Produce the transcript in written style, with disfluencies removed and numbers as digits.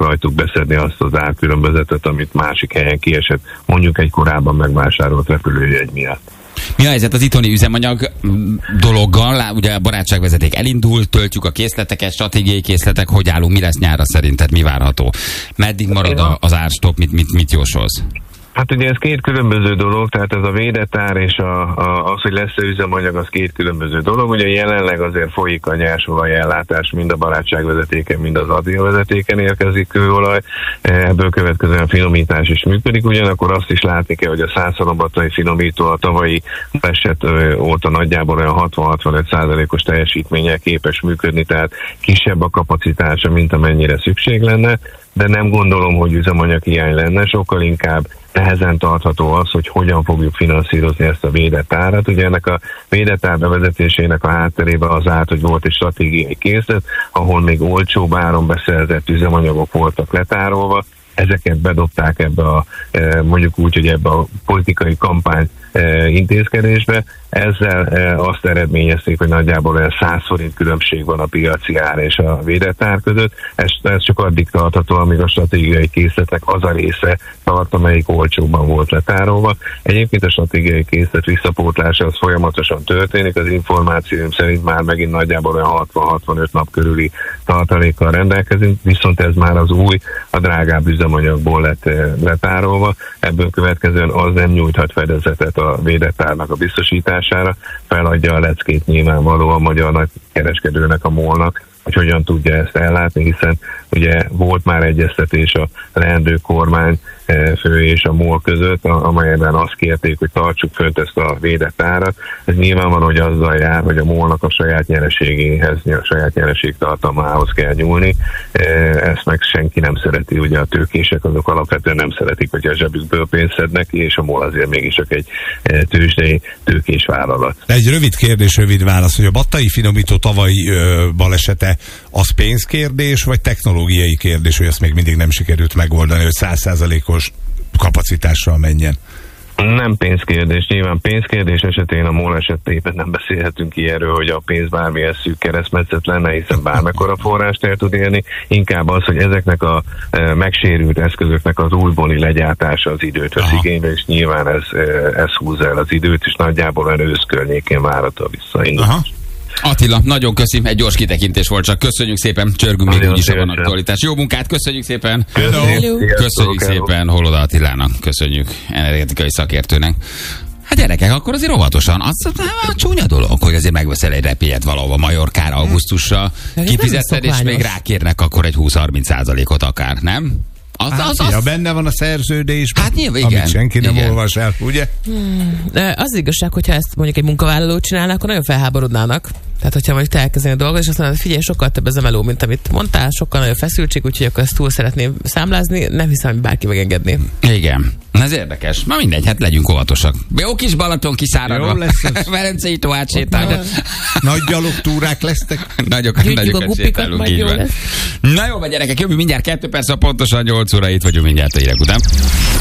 rajtuk beszedni azt az árkülönbözetet, amit másik helyen kiesett, mondjuk egy korábban megvásárolt repülőjegy miatt. Mi a helyzet az itthoni üzemanyag dologgal? Ugye a barátságvezeték elindult, töltjük a készleteket, stratégiai készletek, hogy állunk, mi lesz nyárra szerinted, mi várható? Meddig marad az árstopp, mit jósolsz? Hát ugye ez két különböző dolog, tehát ez a védett ár és az, hogy lesz-e üzemanyag, az két különböző dolog. Ugye jelenleg azért folyik a nyersolajellátás, mind a barátságvezetéken, mind az Adria vezetéken érkezik kőolaj, ebből következően finomítás is működik, ugyanakkor azt is látni kell, hogy a Szászalombatai finomító a tavalyi eset óta nagyjából olyan 60-65%-os teljesítménnyel képes működni, tehát kisebb a kapacitása, mint amennyire szükség lenne, de nem gondolom, hogy üzemanyag hiány lenne, sokkal inkább nehezen tartható az, hogy hogyan fogjuk finanszírozni ezt a védett árat. Ugye ennek a védett ár bevezetésének a hátterében az állt, hogy volt egy stratégiai készlet, ahol még olcsóbb áron beszerzett üzemanyagok voltak letárolva, ezeket bedobták ebbe a, mondjuk úgy, hogy ebbe a politikai kampány intézkedésbe. Ezzel azt eredményezték, hogy nagyjából olyan 100 forint különbség van a piaci ár és a védett ár között. Ez csak addig tartható, amíg a stratégiai készletnek az a része tart, amelyik olcsóbban volt letárolva. Egyébként a stratégiai készlet visszapótlása az folyamatosan történik, az információim szerint már megint nagyjából olyan 60-65 nap körüli tartalékkal rendelkezünk, viszont ez már az új, a drágább üzemanyagból lett letárolva. Ebből következően az nem nyújthat fedezetet a védett árnak a biztosítására, feladja a leckét nyilvánvalóan a magyar nagykereskedőnek, a MOL-nak, hogy hogyan tudja ezt ellátni, hiszen ugye volt már egyeztetés a leendő kormány fő és a MOL között, amelyben azt kérték, hogy tartsuk fönt ezt a védett árat. Ez nyilvánvaló, hogy azzal jár, hogy a MOL-nak a saját nyereségéhez, a saját nyereségtartalmához kell nyúlni. Ezt meg senki nem szereti, ugye a tőkések azok alapvetően nem szeretik, hogy a zsebükből pénzt szednek ki, és a MOL azért mégis csak egy tőzsdei tőkés vállalat. Egy rövid kérdés, rövid válasz, hogy a battai finomító tavalyi balesete az pénzkérdés, vagy technológiai kérdés, hogy ezt még mindig nem sikerült megoldani, hogy 100%-os kapacitással menjen? Nem pénzkérdés. Nyilván pénzkérdés esetén a MOL esetében nem beszélhetünk ilyenről, hogy a pénz bármilyen szűk keresztmetszet lenne, hiszen bármekkora forrást el tud élni. Inkább az, hogy ezeknek a megsérült eszközöknek az újbóli legyártása az időt vesz igénybe, és nyilván ez húzza el az időt, és nagyjából olyan ősz környékén várható a visszaindulás. Attila, nagyon köszi, egy gyors kitekintés volt csak. Köszönjük szépen, csörgünk még úgyis, van aktualitás. Jó munkát, köszönjük szépen. Köszönjük szépen Holoda Attilának, köszönjük energetikai szakértőnek. Hát gyerekek, akkor azért óvatosan. Az csúnya dolog, hogy azért megveszel egy repélyet valahova Majorkára augusztusra, kifizetted, és még rákérnek akkor egy 20-30%-ot akár, nem? Ja, benne van a szerződésben, hát nyilván, amit senki nem olvas el, ugye? Az igazság, hogyha ezt mondjuk egy munkavállaló csinálná, akkor nagyon felháborodnának. Tehát, hogyha mondjuk te elkezdenél dolgozni, és azt mondod, figyelj, sokkal több ez a meló, mint amit mondtál, sokkal nagyobb feszültség, úgyhogy akkor ezt túl szeretném számlázni, nem hiszem, hogy bárki megengedné. Igen. Ez érdekes. Na mindegy, hát legyünk óvatosak. Jó kis Balaton kiszáradva. Jó lesz. Velencei tó átsétálni. Nagy gyalogtúrák lesznek. Nagyokat sétálunk, így van. Na jó, gyerekek, jövő mindjárt 2 perc, pontosan 8 óra, itt vagyunk mindjárt a hírek után.